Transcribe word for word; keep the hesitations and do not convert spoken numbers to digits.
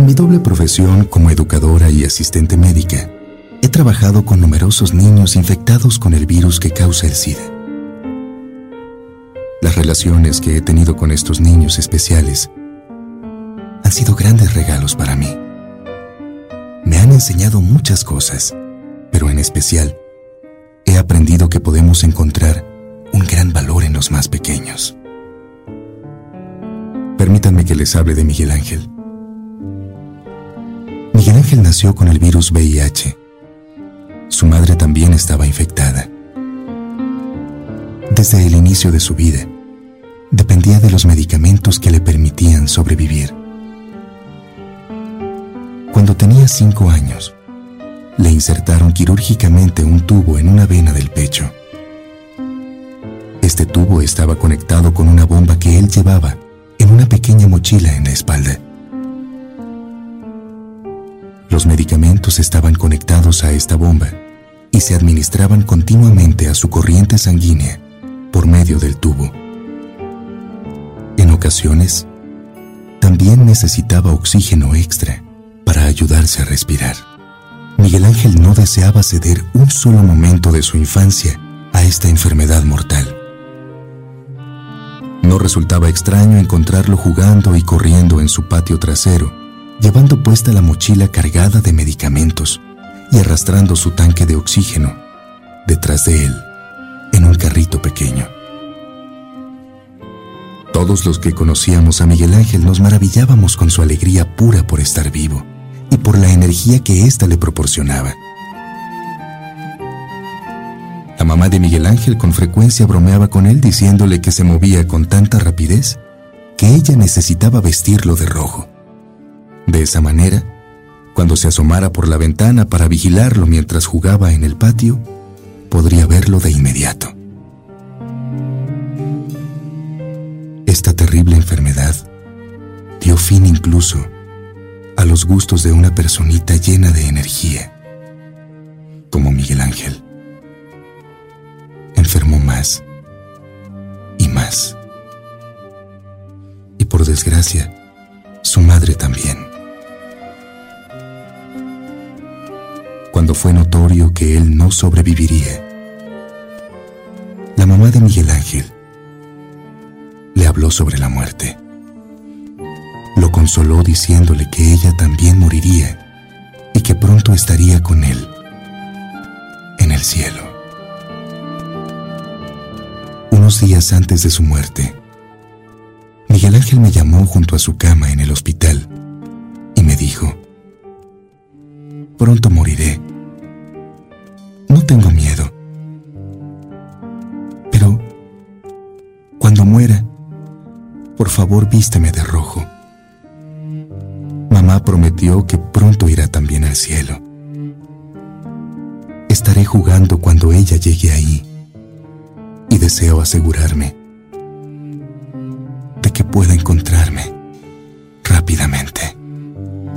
En mi doble profesión como educadora y asistente médica, he trabajado con numerosos niños infectados con el virus que causa el SIDA. Las relaciones que he tenido con estos niños especiales han sido grandes regalos para mí. Me han enseñado muchas cosas, pero en especial, he aprendido que podemos encontrar un gran valor en los más pequeños. Permítanme que les hable de Miguel Ángel. Miguel Ángel nació con el virus V I H. Su madre también estaba infectada. Desde el inicio de su vida, dependía de los medicamentos que le permitían sobrevivir. Cuando tenía cinco años, le insertaron quirúrgicamente un tubo en una vena del pecho. Este tubo estaba conectado con una bomba que él llevaba en una pequeña mochila en la espalda. Los medicamentos estaban conectados a esta bomba y se administraban continuamente a su corriente sanguínea por medio del tubo. En ocasiones, también necesitaba oxígeno extra para ayudarse a respirar. Miguel Ángel no deseaba ceder un solo momento de su infancia a esta enfermedad mortal. No resultaba extraño encontrarlo jugando y corriendo en su patio trasero, llevando puesta la mochila cargada de medicamentos y arrastrando su tanque de oxígeno detrás de él, en un carrito pequeño. Todos los que conocíamos a Miguel Ángel nos maravillábamos con su alegría pura por estar vivo y por la energía que ésta le proporcionaba. La mamá de Miguel Ángel con frecuencia bromeaba con él diciéndole que se movía con tanta rapidez que ella necesitaba vestirlo de rojo. De esa manera, cuando se asomara por la ventana para vigilarlo mientras jugaba en el patio, podría verlo de inmediato. Esta terrible enfermedad dio fin incluso a los gustos de una personita llena de energía, como Miguel Ángel. Enfermó más y más. Y por desgracia, su madre también. Cuando fue notorio que él no sobreviviría, la mamá de Miguel Ángel le habló sobre la muerte. Lo consoló diciéndole que ella también moriría y que pronto estaría con él en el cielo. Unos días antes de su muerte, Miguel Ángel me llamó junto a su cama en el hospital y me dijo: pronto moriré. No tengo miedo. Pero cuando muera, por favor vísteme de rojo. Mamá prometió que pronto irá también al cielo. Estaré jugando cuando ella llegue ahí y deseo asegurarme de que pueda encontrarme.